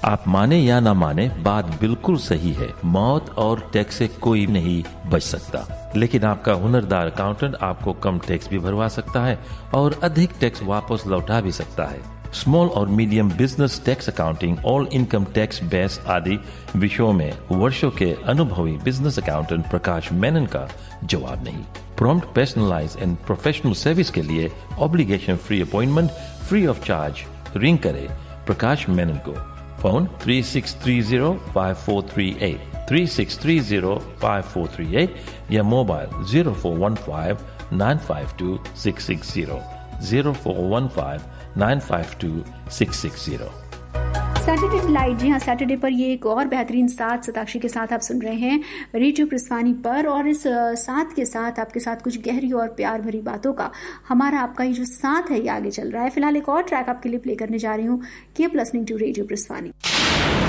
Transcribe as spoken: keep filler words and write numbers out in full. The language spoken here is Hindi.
आप माने या ना माने, बात बिल्कुल सही है। मौत और टैक्स से कोई नहीं बच सकता, लेकिन आपका हुनरदार अकाउंटेंट आपको कम टैक्स भी भरवा सकता है और अधिक टैक्स वापस लौटा भी सकता है। स्मॉल और medium business tax accounting, all income tax base आदि विषयों में वर्षों के अनुभवी बिजनेस अकाउंटेंट प्रकाश मेनन का जवाब नहीं। Prompt, personalise and professional service के लिए obligation free appointment free of charge ring करे प्रकाश मेनन को। Phone three six three zero five four three eight three six three zero five four three eight या mobile zero four one five nine five to six six zero zero four one five nine five to six six zero. Saturday delight, जी हाँ, सैटरडे पर ये एक और बेहतरीन साथ सताक्षी के साथ आप सुन रहे हैं रेडियो प्रस्थानी पर। और इस साथ के साथ आपके साथ कुछ गहरी और प्यार भरी बातों का हमारा आपका ये जो साथ है ये आगे चल रहा है। फिलहाल एक और ट्रैक आपके लिए प्ले करने जा रही हूँ। Keep listening to radio प्रस्थानी।